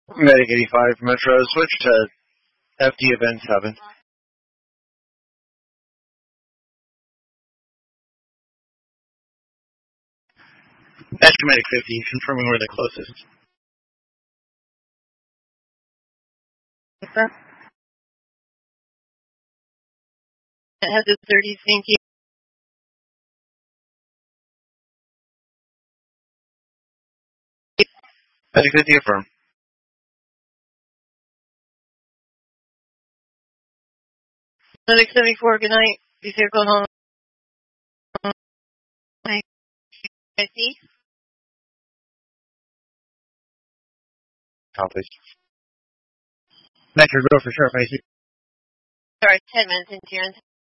Medic 85 Metro, switch to FD Event 7. Extra Medic 50, confirming we're the closest. It has a 30, thank you. Medic 50, affirm. Medic 74, good night. Be safe going home. I see. Accomplished. Metro, go for sure, I see. Sorry, 10 minutes into your end.